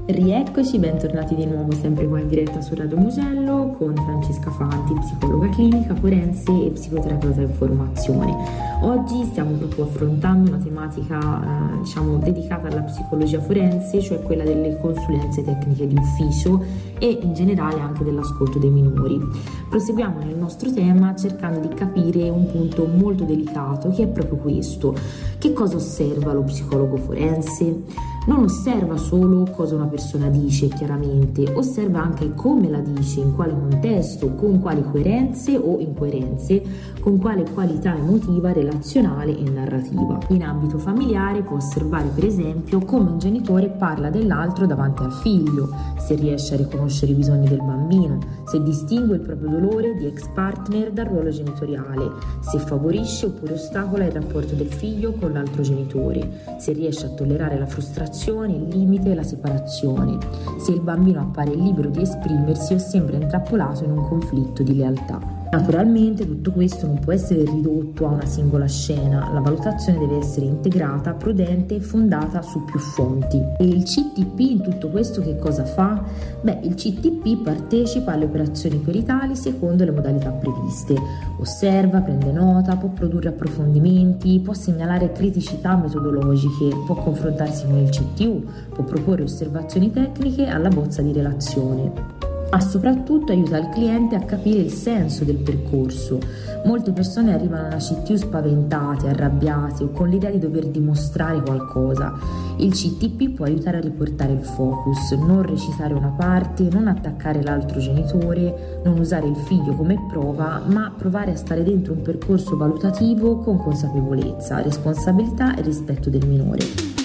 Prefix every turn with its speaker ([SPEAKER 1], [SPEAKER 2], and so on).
[SPEAKER 1] Rieccoci, bentornati di nuovo sempre qua in diretta su Radio Mugello con Francesca Fanti, psicologa clinica, forense e psicoterapeuta in formazione. Oggi stiamo proprio affrontando una tematica dedicata alla psicologia forense, cioè quella delle consulenze tecniche di ufficio e in generale anche dell'ascolto dei minori. Proseguiamo nel nostro tema cercando di capire un punto molto delicato, che è proprio questo: che cosa osserva lo psicologo forense? Non osserva solo cosa una persona dice, chiaramente, osserva anche come la dice, in quale contesto, con quali coerenze o incoerenze, con quale qualità emotiva, relazionale e narrativa. In ambito familiare può osservare per esempio come un genitore parla dell'altro davanti al figlio, se riesce a riconoscere i bisogni del bambino, se distingue il proprio dolore di ex partner dal ruolo genitoriale, se favorisce oppure ostacola il rapporto del figlio con l'altro genitore, se riesce a tollerare la frustrazione, il limite e la separazione, se il bambino appare libero di esprimersi o sembra intrappolato in un conflitto di lealtà. Naturalmente tutto questo non può essere ridotto a una singola scena, la valutazione deve essere integrata, prudente e fondata su più fonti. E il CTP in tutto questo che cosa fa? Il CTP partecipa alle operazioni peritali secondo le modalità previste, osserva, prende nota, può produrre approfondimenti, può segnalare criticità metodologiche, può confrontarsi con il CTU, può proporre osservazioni tecniche alla bozza di relazione. Ma soprattutto aiuta il cliente a capire il senso del percorso. Molte persone arrivano a una CTU spaventate, arrabbiate o con l'idea di dover dimostrare qualcosa. Il CTP può aiutare a riportare il focus, non recitare una parte, non attaccare l'altro genitore, non usare il figlio come prova, ma provare a stare dentro un percorso valutativo con consapevolezza, responsabilità e rispetto del minore.